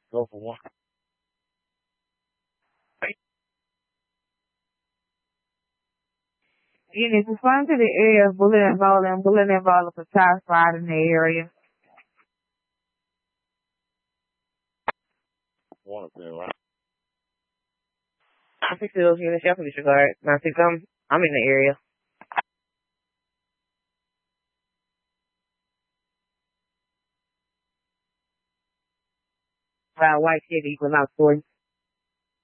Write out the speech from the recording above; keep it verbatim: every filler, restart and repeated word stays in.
Go for one. And if you find to the area of bullet and bowling, bullet and bowling is a top spot in the area. One of them, right? I think those units, y'all can disregard. Now, since I'm, I'm in the area. By White City equals out forty.